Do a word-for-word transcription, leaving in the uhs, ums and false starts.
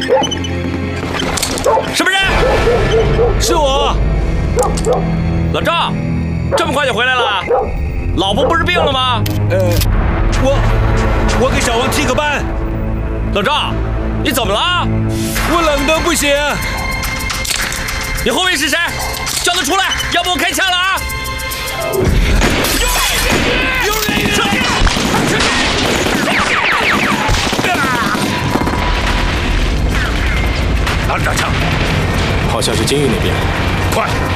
什么人？ 是我。 老赵，这么快就回来了？老婆不是病了吗？ 呃，我我给小王替个班。 老赵，你怎么了？ 我冷得不行。 你后面是谁？叫他出来，要不我开枪了啊！有人！有人！ 拿着枪，好像是监狱那边。快！